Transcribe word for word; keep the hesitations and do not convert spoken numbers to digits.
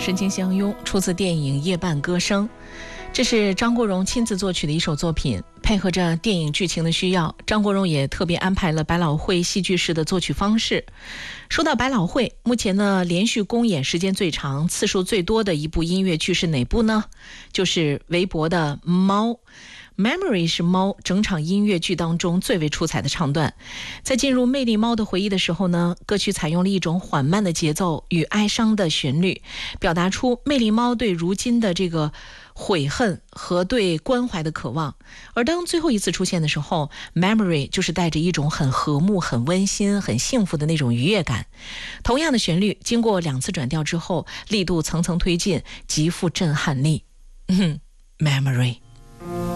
深情相拥，出自电影《夜半歌声》。这是张国荣亲自作曲的一首作品，配合着电影剧情的需要，张国荣也特别安排了百老汇戏剧式的作曲方式。说到百老汇，目前呢连续公演时间最长、次数最多的一部音乐剧是哪部呢？就是韦伯的《猫》。Memory 是猫整场音乐剧当中最为出彩的唱段。在进入魅力猫的回忆的时候呢，歌曲采用了一种缓慢的节奏与哀伤的旋律，表达出魅力猫对如今的这个悔恨和对关怀的渴望。而当最后一次出现的时候， Memory 就是带着一种很和睦、很温馨、很幸福的那种愉悦感。同样的旋律经过两次转调之后，力度层层推进，极富震撼力。嗯 Memory